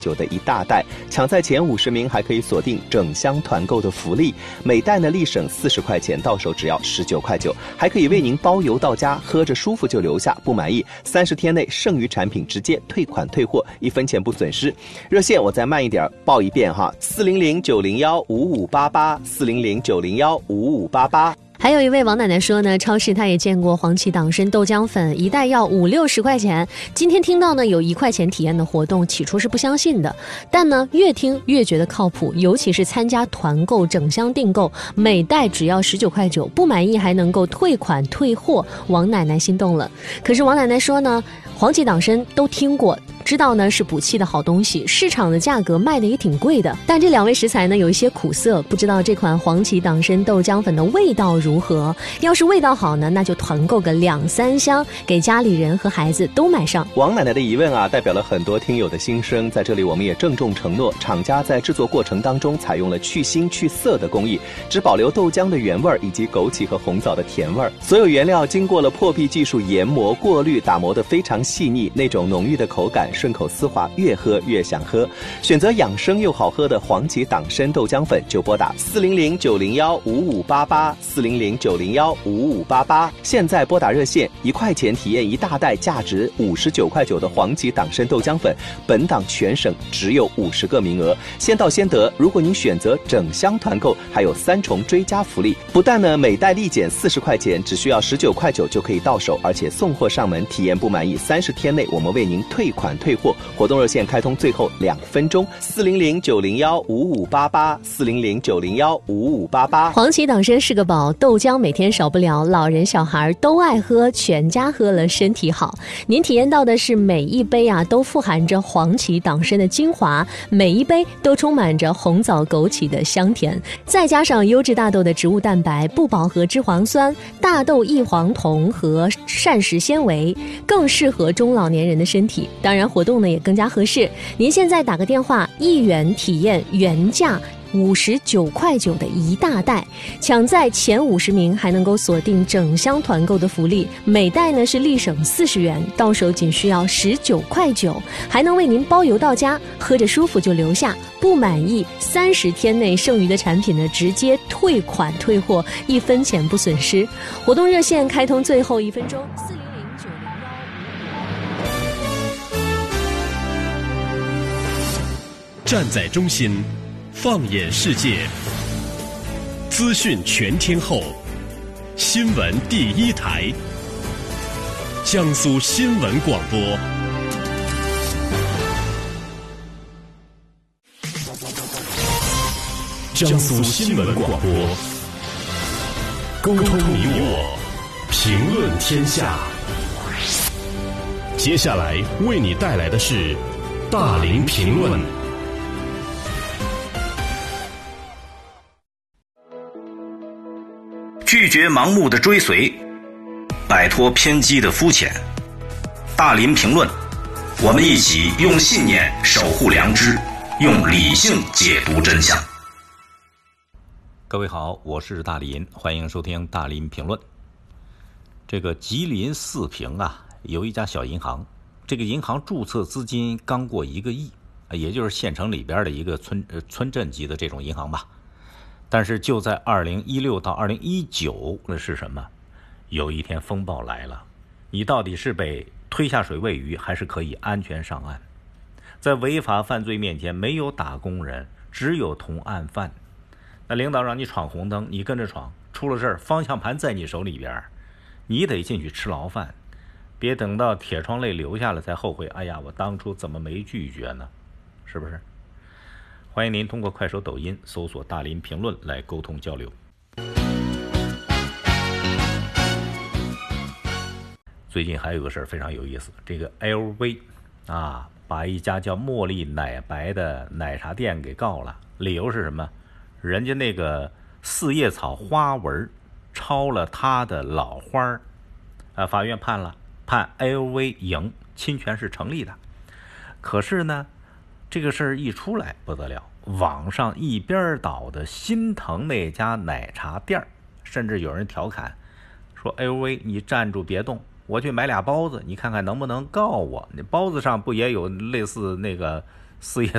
9的一大袋，抢在前50名还可以锁定整箱团购的福利，每袋呢立省40块钱，到手只要19块9，还可以为您包邮到家，喝着舒服就留下，不满意30天内剩余产品直接退款退货，1分钱不损失。热线我再慢一点报一遍哈，400-901-5588，400-901-5588。 还有一位王奶奶说呢，超市她也见过黄芪党参豆浆粉，一袋要50-60块钱。今天听到呢有1块钱体验的活动，起初是不相信的，但呢越听越觉得靠谱，尤其是参加团购整箱订购，每袋只要19块9，不满意还能够退款退货，王奶奶心动了。可是王奶奶说呢，黄芪党参都听过，知道呢是补气的好东西，市场的价格卖的也挺贵的，但这2位食材呢有一些苦涩，不知道这款黄芪党参豆浆粉的味道如何。要是味道好呢，那就团购个2-3箱，给家里人和孩子都买上。 王奶奶的疑问啊，代表了很多听友的心声，在这里我们也郑重承诺，厂家在制作过程当中采用了去腥去涩的工艺，只保留豆浆的原味以及枸杞和红枣的甜味，所有原料经过了破壁技术研磨过滤，打磨得非常细腻，那种浓郁的口感顺口丝滑，越喝越想喝。选择养生又好喝的黄芪党参豆浆粉，就拨打400-901-5588，400-901-5588。现在拨打热线，1块钱体验一大袋价值59块9的黄芪党参豆浆粉，本档全省只有50个名额，先到先得。如果您选择整箱团购，还有3重追加福利，不但呢每袋立减40块钱，只需要19块9就可以到手，而且送货上门，体验不满意30天内我们为您退款退货。活动热线开通最后2分钟，400-901-5588，400-901-5588。 黄芪党参是个宝，豆浆每天少不了，老人小孩都爱喝，全家喝了身体好。您体验到的是每一杯啊都富含着黄芪党参的精华，每一杯都充满着红枣枸杞的香甜，再加上优质大豆的植物蛋白、不饱和脂肪酸、大豆异黄酮和膳食纤维，更适合中老年人的身体。当然活动呢也更加合适，您现在打个电话，1元体验原价59块9的一大袋，抢在前50名还能够锁定整箱团购的福利，每袋呢是立省40元，到手仅需要19块9，还能为您包邮到家，喝着舒服就留下，不满意30天内剩余的产品呢直接退款退货，1分钱不损失。活动热线开通最后1分钟，400-901。 站在中心，放眼世界，资讯全天候，新闻第一台，江苏新闻广播。江苏新闻广播，沟通你我，评论天下。接下来为你带来的是大林评论。 拒绝盲目的追随，摆脱偏激的肤浅。大林评论，我们一起用信念守护良知，用理性解读真相。 各位好，我是大林，欢迎收听大林评论。这个吉林四平啊，有一家小银行，这个银行注册资金刚过1个亿，也就是县城里边的一个村镇级的这种银行吧。但是就在2016到2019，那是什么？有一天风暴来了，你到底是被推下水喂鱼，还是可以安全上岸？在违法犯罪面前，没有打工人，只有同案犯。那领导让你闯红灯，你跟着闯，出了事儿，方向盘在你手里边，你得进去吃牢饭，别等到铁窗泪流下了才后悔，哎呀，我当初怎么没拒绝呢？是不是？欢迎您通过快手、抖音搜索大林评论来沟通交流。最近还有个事儿非常有意思，这个 LV 啊，把一家叫茉莉奶白的奶茶店给告了，理由是什么？人家那个4叶草花纹抄了他的老花法院判 LV 赢，侵权是成立的。可是呢，这个事儿一出来不得了，网上一边倒的心疼那家奶茶店，甚至有人调侃说 LV 你站住别动，我去买俩包子，你看看能不能告我？那包子上不也有类似那个4叶